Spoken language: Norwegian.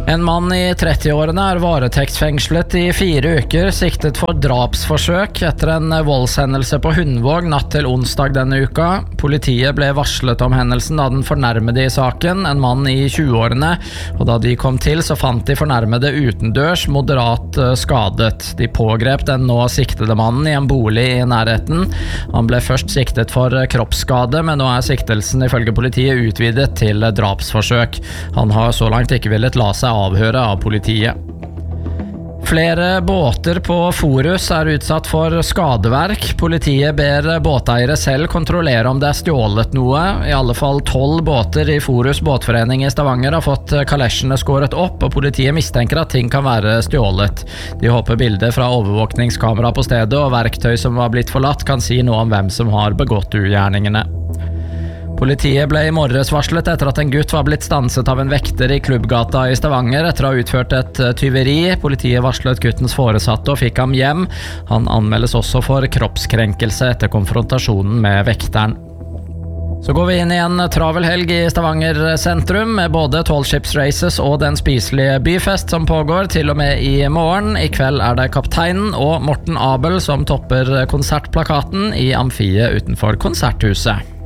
En mann i 30-årene varetektsfengslet i 4 uker, siktet for drapsforsøk etter en voldshendelse på Hundvåg natt til onsdag denne uka. Politiet ble varslet om hendelsen av den fornærmede i saken, en mann i 20-årene, og da de kom til så fant de fornærmede utendørs moderat skadet. De pågrep den nå siktede mannen i en bolig i nærheten. Han ble først siktet for kroppsskade, men nå siktelsen ifølge politiet utvidet til drapsforsøk. Han har så langt ikke villet la seg avhøre av politiet. Flere båter på Forus utsatt for skadeverk. Politiet ber båteiere selv kontrollere om det stjålet noe. I alle fall 12 båter i Forus båtforening i Stavanger har fått kalesjene skåret opp, og politiet mistenker at ting kan være stjålet. De håper bilder fra overvåkningskamera på stedet og verktøy som var blitt forlatt kan si noe om hvem som har begått ugjerningene. Politiet ble i morges varslet etter at en gutt var blitt stanset av en vekter i Klubbgata i Stavanger etter å ha utført et tyveri. Politiet varslet guttens foresatte og fikk ham hjem. Han anmeldes også for kroppskrenkelse etter konfrontasjonen med vekteren. Så går vi inn i en travel helg i Stavanger sentrum med både 12 Ships Races og den spiselige byfest som pågår til og med i morgen. I kveld det Kapteinen og Morten Abel som topper konsertplakaten i amfiet utenfor Konserthuset.